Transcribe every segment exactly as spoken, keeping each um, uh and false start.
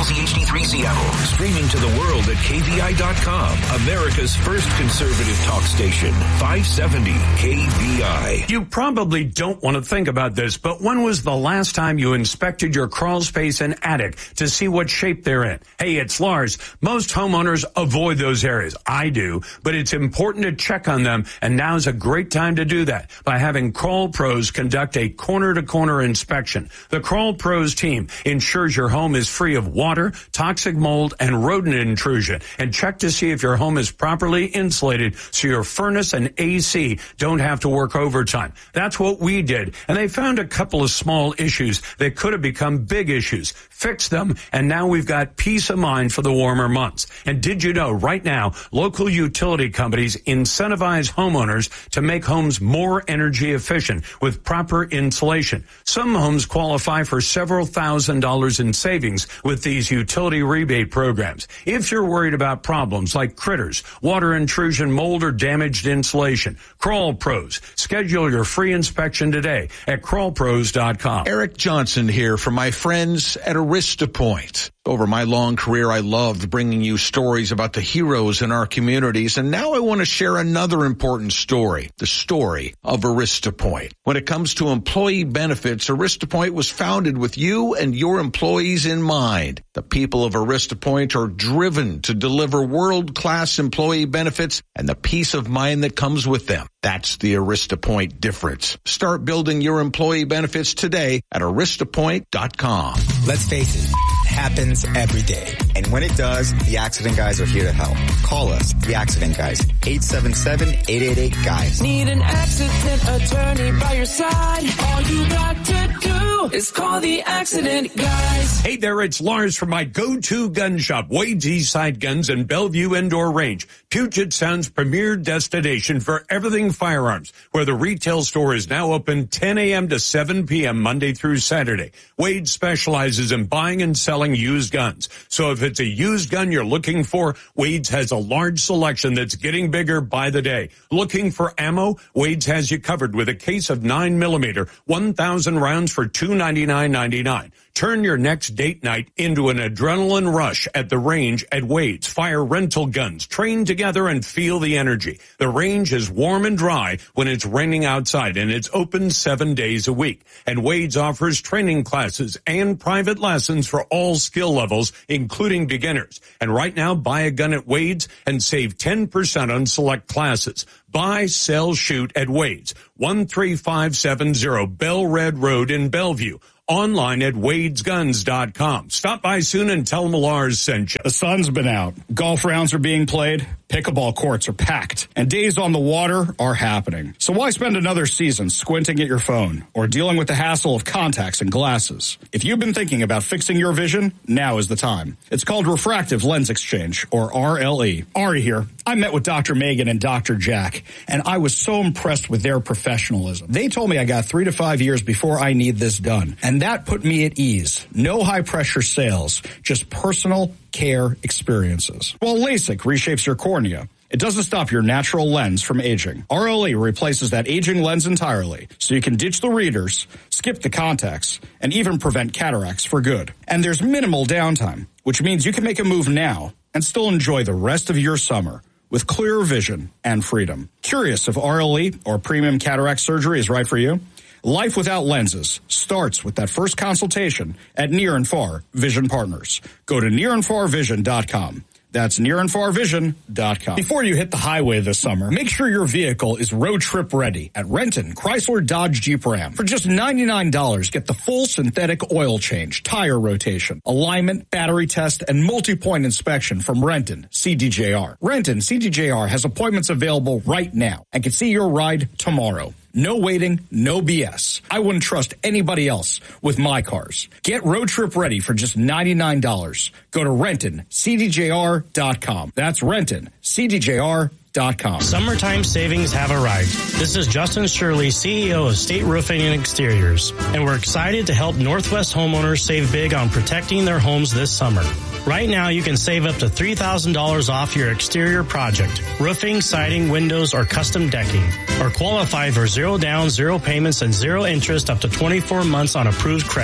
K Z H D three Seattle. Streaming to the world at K V I dot com. America's first conservative talk station. five seventy K V I. You probably don't want to think about this, but when was the last time you inspected your crawl space and attic to see what shape they're in? Hey, it's Lars. Most homeowners avoid those areas. I do, but it's important to check on them, and now's a great time to do that by having Crawl Pros conduct a corner-to-corner inspection. The Crawl Pros team ensures your home is free of water, toxic mold, and rodent intrusion, and check to see if your home is properly insulated so your furnace and A C don't have to work overtime. That's what we did, and they found a couple of small issues that could have become big issues. Fixed them, and now we've got peace of mind for the warmer months. And did you know right now, local utility companies incentivize homeowners to make homes more energy efficient with proper insulation. Some homes qualify for several thousand dollars in savings with these utility rebate programs. If you're worried about problems like critters, water intrusion, mold, or damaged insulation, Crawl Pros. Schedule your free inspection today at crawl pros dot com. Eric Johnson here from my friends at Arista Point. Over my long career, I loved bringing you stories about the heroes in our communities, and now I want to share another important story, the story of Arista Point. When it comes to employee benefits, Arista Point was founded with you and your employees in mind. The people of Arista Point are driven to deliver world-class employee benefits and the peace of mind that comes with them. That's the Arista Point difference. Start building your employee benefits today at arista point dot com. Let's face it, it happens every day. And when it does, the Accident Guys are here to help. Call us, the Accident Guys, eight seven seven, eight eight eight, GUYS. Need an accident attorney by your side? All you got to do is call the Accident Guys. Hey there, it's Lars from my go-to gun shop, Wade's Eastside Guns in Bellevue Indoor Range, Puget Sound's premier destination for everything firearms, where the retail store is now open ten a.m. to seven p.m. Monday through Saturday. Wade specializes in buying and selling used guns. So if it's a used gun you're looking for, Wade's has a large selection that's getting bigger by the day. Looking for ammo? Wade's has you covered with a case of nine millimeter, one thousand rounds for two hundred ninety-nine ninety-nine. Turn your next date night into an adrenaline rush at the range at Wade's. Fire rental guns, train together and feel the energy. The range is warm and dry when it's raining outside, and it's open seven days a week. And Wade's offers training classes and private lessons for all skill levels, including beginners. And right now, buy a gun at Wade's and save ten percent on select classes. Buy, sell, shoot at Wade's, one three five seven zero Bell Red Road in Bellevue. Online at wades guns dot com. Stop by soon and tell them Lars sent you. The sun's been out. Golf rounds are being played. Pickleball courts are packed. And days on the water are happening. So why spend another season squinting at your phone or dealing with the hassle of contacts and glasses? If you've been thinking about fixing your vision, now is the time. It's called Refractive Lens Exchange, or R L E. Ari here. I met with Doctor Megan and Doctor Jack, and I was so impressed with their professionalism. They told me I got three to five years before I need this done. And that put me at ease. No high-pressure sales, just personal care experiences. While LASIK reshapes your cornea, it doesn't stop your natural lens from aging. R L E replaces that aging lens entirely, so you can ditch the readers, skip the contacts, and even prevent cataracts for good. And there's minimal downtime, which means you can make a move now and still enjoy the rest of your summer with clearer vision and freedom. Curious if R L E or premium cataract surgery is right for you? Life without lenses starts with that first consultation at Near and Far Vision Partners. Go to near and far vision dot com. That's near and far vision dot com. Before you hit the highway this summer, make sure your vehicle is road trip ready at Renton Chrysler Dodge Jeep Ram. For just ninety-nine dollars, get the full synthetic oil change, tire rotation, alignment, battery test, and multi-point inspection from Renton C D J R. Renton C D J R has appointments available right now and can see your ride tomorrow. No waiting, no B S. I wouldn't trust anybody else with my cars. Get road trip ready for just ninety-nine dollars. Go to Renton C D J R dot com. That's Renton C D J R dot com. Summertime savings have arrived. This is Justin Shirley, C E O of State Roofing and Exteriors, and we're excited to help Northwest homeowners save big on protecting their homes this summer. Right now, you can save up to three thousand dollars off your exterior project, roofing, siding, windows, or custom decking, or qualify for zero down, zero payments, and zero interest up to twenty-four months on approved credit.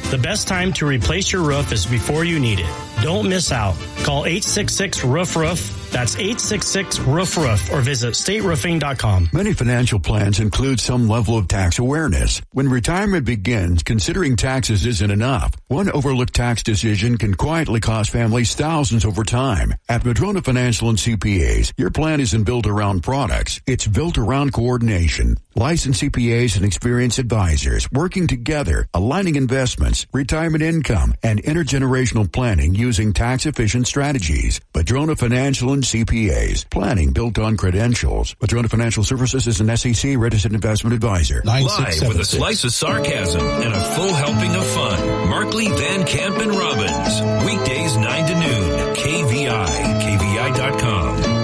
The best time to replace your roof is before you need it. Don't miss out. Call eight six six, roof roof. That's eight six six, roof roof or visit state roofing dot com. Many financial plans include some level of tax awareness. When retirement begins, considering taxes isn't enough. One overlooked tax decision can quietly cost families thousands over time. At Madrona Financial and C P As, your plan isn't built around products. It's built around coordination. Licensed C P As and experienced advisors working together, aligning investments, retirement income, and intergenerational planning using tax-efficient strategies. Madrona Financial and C P As. Planning built on credentials. Madrona Financial Services is an S E C registered investment advisor. Live with a slice of sarcasm and a full helping of fun. Markley, Van Camp, and Robbins. Weekdays nine to noon. K V I. K V I dot com.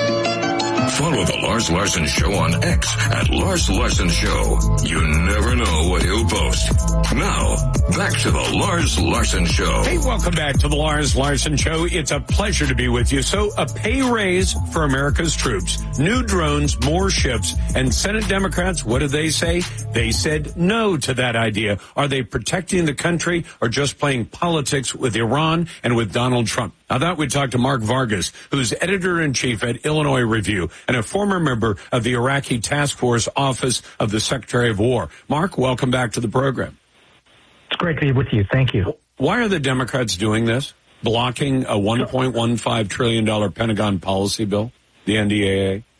Follow the Lars Larson Show on X at Lars Larson Show. You never know what he'll post. Now, back to the Lars Larson Show. Hey, welcome back to the Lars Larson Show. It's a pleasure to be with you. So, a pay raise for America's troops, new drones, more ships, and Senate Democrats, what did they say? They said no to that idea. Are they protecting the country or just playing politics with Iran and with Donald Trump? I thought we'd talk to Mark Vargas, who's editor-in-chief at Illinois Review and a former member of the Iraqi Task Force Office of the Secretary of War. Mark, welcome back to the program. It's great to be with you. Thank you. Why are the Democrats doing this? Blocking a one point one five trillion dollars Pentagon policy bill, the N D A A?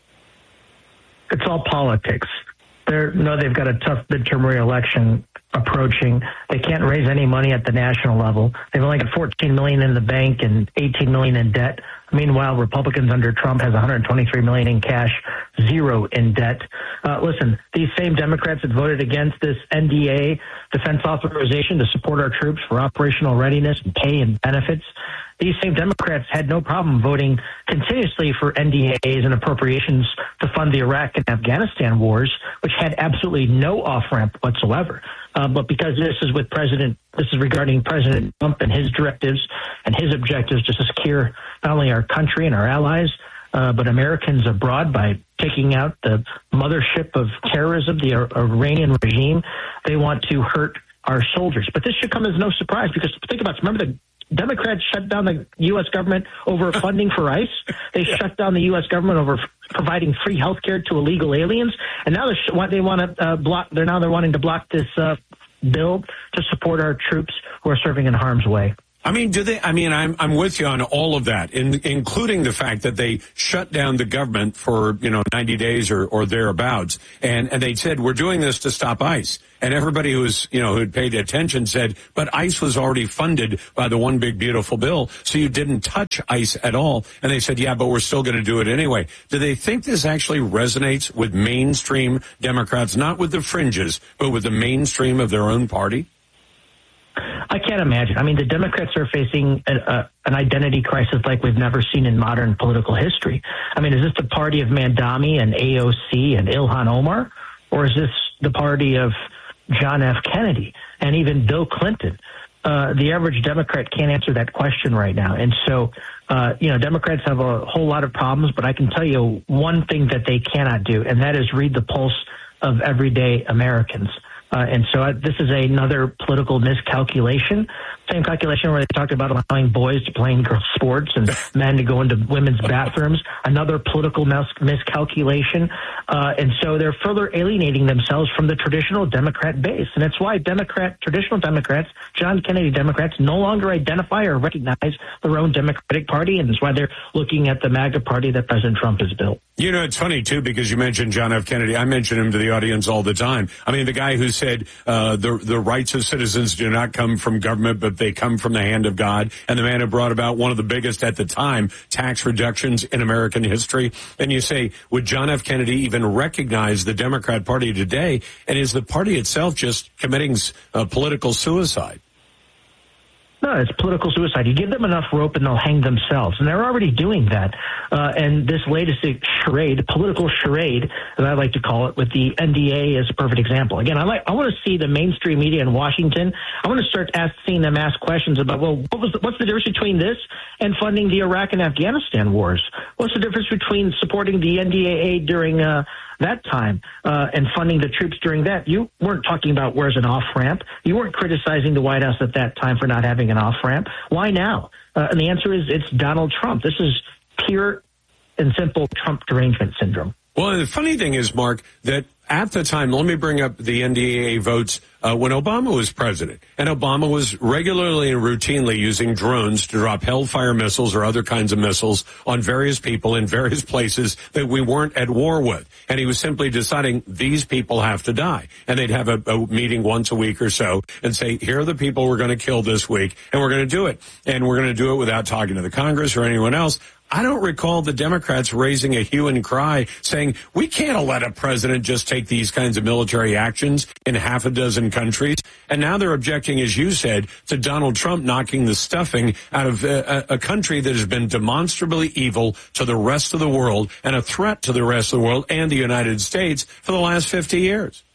It's all politics. They're, no, they've got a tough midterm re-election approaching. They can't raise any money at the national level. They've only got fourteen million dollars in the bank and eighteen million dollars in debt. Meanwhile, Republicans under Trump has one hundred twenty-three million dollars in cash, zero in debt. Uh, listen, these same Democrats that voted against this N D A defense authorization to support our troops for operational readiness and pay and benefits, these same Democrats had no problem voting continuously for N D A As and appropriations to fund the Iraq and Afghanistan wars, which had absolutely no off-ramp whatsoever. Uh, but because this is with President, this is regarding President Trump and his directives and his objectives to secure not only our country and our allies, uh, but Americans abroad by taking out the mothership of terrorism, the Iranian regime. They want to hurt our soldiers. But this should come as no surprise because think about it. Remember the Democrats shut down the U S government over funding for ICE. They yeah. shut down the U S government over f- providing free health care to illegal aliens. And now sh- they want to uh, block. They're now they're wanting to block this uh, bill to support our troops who are serving in harm's way. I mean, do they? I mean, I'm I'm with you on all of that, in, including the fact that they shut down the government for you know ninety days or, or thereabouts, and and they said we're doing this to stop ICE, and everybody who was you know who had paid attention said, but ICE was already funded by the One Big Beautiful Bill, so you didn't touch ICE at all, and they said, yeah, but we're still going to do it anyway. Do they think this actually resonates with mainstream Democrats, not with the fringes, but with the mainstream of their own party? I can't imagine. I mean, the Democrats are facing a, a, an identity crisis like we've never seen in modern political history. I mean, is this the party of Mandami and A O C and Ilhan Omar? Or is this the party of John F. Kennedy and even Bill Clinton? Uh, the average Democrat can't answer that question right now. And so, uh, you know, Democrats have a whole lot of problems, but I can tell you one thing that they cannot do, and that is read the pulse of everyday Americans. Uh, and so uh, this is another political miscalculation. Same calculation where they talked about allowing boys to play in girls' sports and men to go into women's bathrooms. Another political mis- miscalculation. Uh, and so they're further alienating themselves from the traditional Democrat base. And it's why Democrat, traditional Democrats, John Kennedy Democrats, no longer identify or recognize their own Democratic Party. And it's why they're looking at the MAGA party that President Trump has built. You know, it's funny, too, because you mentioned John F. Kennedy. I mention him to the audience all the time. I mean, the guy who said uh, the the rights of citizens do not come from government, but they come from the hand of God. And the man who brought about one of the biggest at the time tax reductions in American history. And you say, would John F. Kennedy even recognize the Democrat Party today? And is the party itself just committing uh, political suicide? No, it's political suicide. You give them enough rope and they'll hang themselves. And they're already doing that. Uh, and this latest charade, political charade, as I like to call it, with the N D A is a perfect example. Again, I like, I want to see the mainstream media in Washington. I want to start ask, seeing them ask questions about, well, what was the, what's the difference between this and funding the Iraq and Afghanistan wars? What's the difference between supporting the N D A A during uh, that time uh, and funding the troops during that. You weren't talking about where's an off-ramp. You weren't criticizing the White House at that time for not having an off-ramp. Why now? Uh, and the answer is it's Donald Trump. This is pure and simple Trump derangement syndrome. Well, the funny thing is, Mark, that at the time, let me bring up the N D A A votes uh, when Obama was president. And Obama was regularly and routinely using drones to drop Hellfire missiles or other kinds of missiles on various people in various places that we weren't at war with. And he was simply deciding these people have to die. And they'd have a, a meeting once a week or so and say, here are the people we're going to kill this week, and we're going to do it. And we're going to do it without talking to the Congress or anyone else. I don't recall the Democrats raising a hue and cry saying, we can't let a president just take these kinds of military actions in half a dozen countries. And now they're objecting, as you said, to Donald Trump knocking the stuffing out of a, a country that has been demonstrably evil to the rest of the world and a threat to the rest of the world and the United States for the last fifty years.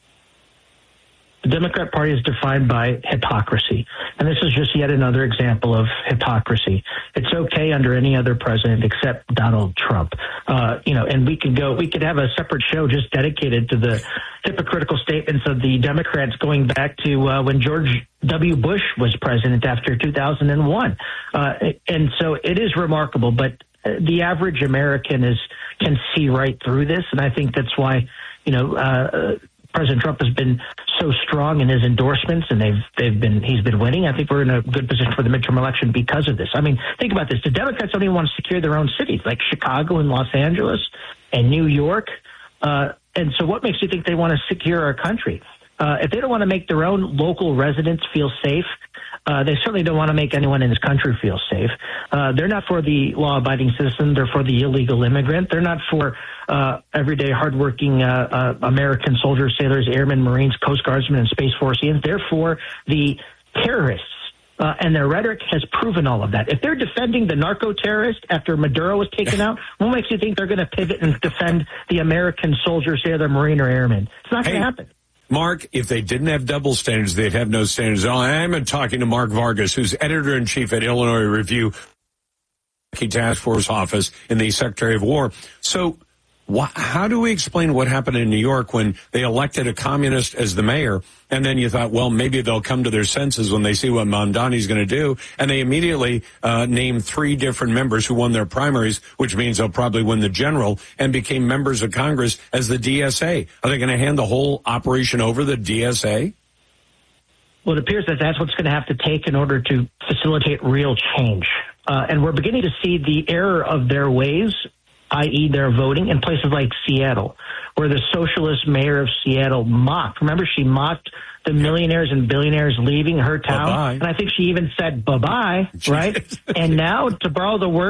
The Democrat Party is defined by hypocrisy. And this is just yet another example of hypocrisy. It's okay under any other president except Donald Trump. Uh, you know, and we could go, we could have a separate show just dedicated to the hypocritical statements of the Democrats going back to uh, when George W. Bush was president after two thousand one. Uh, and so it is remarkable, but the average American is can see right through this. And I think that's why, you know, uh, President Trump has been so strong in his endorsements, and they've they've been he's been winning. I think we're in a good position for the midterm election because of this. I mean, think about this: the Democrats don't even want to secure their own cities, like Chicago and Los Angeles and New York. Uh, and so, what makes you think they want to secure our country? Uh, if they don't want to make their own local residents feel safe, uh, they certainly don't want to make anyone in this country feel safe. Uh, they're not for the law-abiding citizen. They're for the illegal immigrant. They're not for uh, everyday, hardworking uh, uh, American soldiers, sailors, airmen, Marines, Coast Guardsmen, and Space Forceans. They're for the terrorists. Uh, and their rhetoric has proven all of that. If they're defending the narco-terrorist after Maduro was taken out, what makes you think they're going to pivot and defend the American soldier, sailor, Marine, or airman? It's not going to hey. happen. Mark, if they didn't have double standards, they'd have no standards at all. I'm talking to Mark Vargas, who's editor-in-chief at Illinois Review Task Force Office in the Secretary of War. So wh- how do we explain what happened in New York when they elected a communist as the mayor, and then you thought, well, maybe they'll come to their senses when they see what Mamdani's going to do, and they immediately uh, named three different members who won their primaries, which means they'll probably win the general, and became members of Congress as the D S A. Are they going to hand the whole operation over to the D S A? Well, it appears that that's what's going to have to take in order to facilitate real change. Uh, and we're beginning to see the error of their ways, that is their voting, in places like Seattle, where the socialist mayor of Seattle mocked. Remember, she mocked the millionaires and billionaires leaving her town. Bye-bye. And I think she even said bye-bye, right? And now, to borrow the word